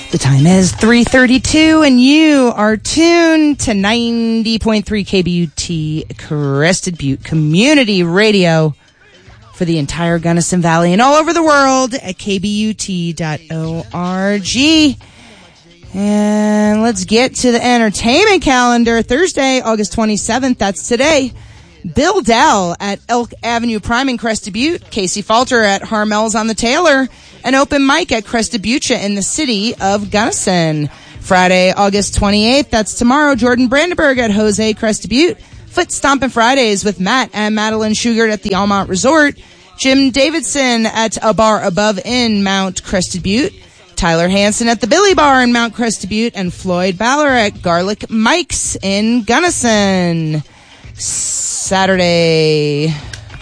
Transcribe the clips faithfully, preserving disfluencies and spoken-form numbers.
The time is three thirty-two, and you are tuned to ninety point three K B U T Crested Butte Community Radio for the entire Gunnison Valley and all over the world at K B U T dot org. And let's get to the entertainment calendar. Thursday, August twenty-seventh, that's today. Bill Dell at Elk Avenue Prime in Crested Butte. Casey Falter at Harmel's on the Taylor. An open mic at Crested Butte in the city of Gunnison. Friday, August twenty-eighth, that's tomorrow. Jordan Brandenburg at Jose Crested Butte. Foot Stompin' Fridays with Matt and Madeline Shugart at the Almont Resort. Jim Davidson at A Bar Above in Mount Crested Butte. Tyler Hansen at the Billy Bar in Mount Crested Butte. And Floyd Baller at Garlic Mike's in Gunnison. Saturday,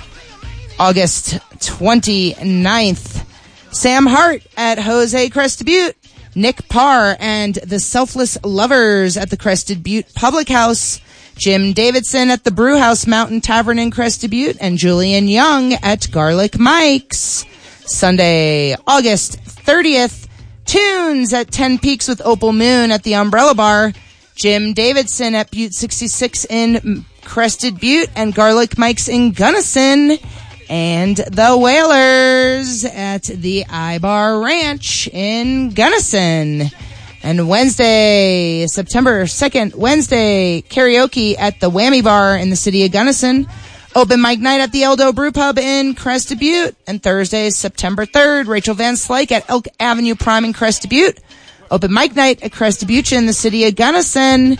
August twenty-ninth. Sam Hart at Jose Crested Butte. Nick Parr and the Selfless Lovers at the Crested Butte Public House. Jim Davidson at the Brewhouse Mountain Tavern in Crested Butte. And Julian Young at Garlic Mike's. Sunday, August thirtieth. Tunes at Ten Peaks with Opal Moon at the Umbrella Bar. Jim Davidson at Butte sixty-six in Crested Butte and Garlic Mike's in Gunnison. And the Whalers at the I-Bar Ranch in Gunnison. And Wednesday, September second, Wednesday, karaoke at the Whammy Bar in the city of Gunnison. Open mic night at the Eldo Brew Pub in Crested Butte. And Thursday, September third, Rachel Van Slyke at Elk Avenue Prime in Crested Butte. Open mic night at Crested Butte in the city of Gunnison.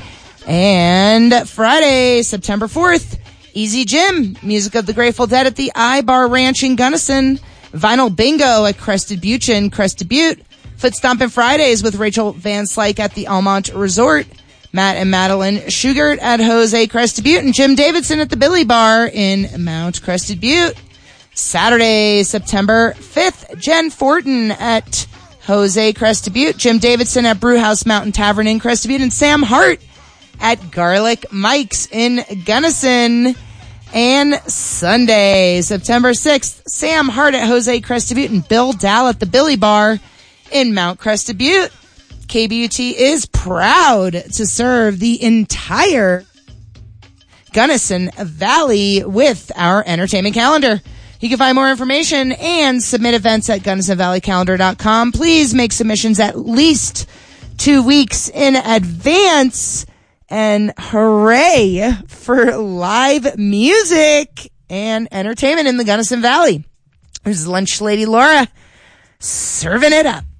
And Friday, September fourth, Easy Jim, music of the Grateful Dead at the I-Bar Ranch in Gunnison. Vinyl Bingo at Crested Butte in Crested Butte. Foot Stompin' Fridays with Rachel Van Slyke at the Almont Resort. Matt and Madeline Shugart at Jose Crested Butte. And Jim Davidson at the Billy Bar in Mount Crested Butte. Saturday, September fifth, Jen Fortin at Jose Crested Butte. Jim Davidson at Brewhouse Mountain Tavern in Crested Butte. And Sam Hart at Garlic Mike's in Gunnison. And Sunday, September sixth, Sam Hart at Jose Crested Butte and Bill Dall at the Billy Bar in Mount Crested Butte. K B U T is proud to serve the entire Gunnison Valley with our entertainment calendar. You can find more information and submit events at gunnison valley calendar dot com. Please make submissions at least two weeks in advance. And hooray for live music and entertainment in the Gunnison Valley. There's Lunch Lady Laura serving it up.